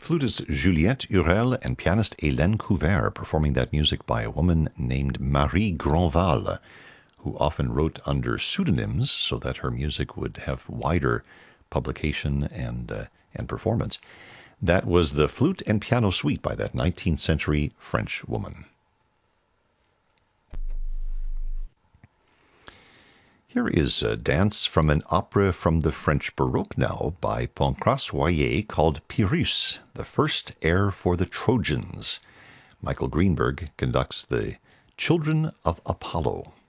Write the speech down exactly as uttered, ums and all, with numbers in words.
Flutist Juliette Hurel and pianist Hélène Couvert performing that music by a woman named Marie Grandval, who often wrote under pseudonyms so that her music would have wider publication and, uh, and performance. That was the Flute and Piano Suite by that nineteenth century French woman. Here is a dance from an opera from the French Baroque now by Pancras Royer called Pyrrhus, the first air for the Trojans. Michael Greenberg conducts the Children of Apollo.